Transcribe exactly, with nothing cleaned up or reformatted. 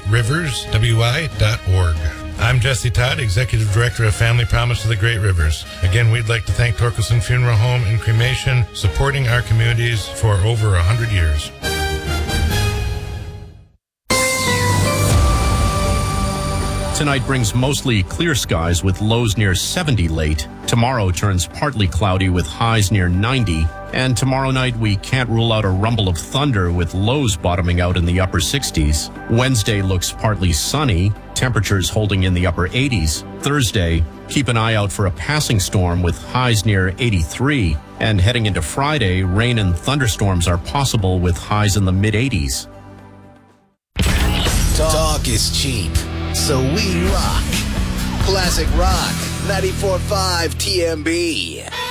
great rivers w i dot org. I'm Jesse Todd, Executive Director of Family Promise of the Great Rivers. Again, we'd like to thank Torkelson Funeral Home and Cremation, supporting our communities for over one hundred years. Tonight brings mostly clear skies with lows near seventy late. Tomorrow turns partly cloudy with highs near ninety. And tomorrow night we can't rule out a rumble of thunder with lows bottoming out in the upper sixties. Wednesday looks partly sunny, temperatures holding in the upper eighties. Thursday, keep an eye out for a passing storm with highs near eighty-three. And heading into Friday, rain and thunderstorms are possible with highs in the mid-eighties. Talk is cheap, so we rock. Classic Rock, ninety-four point five T M B.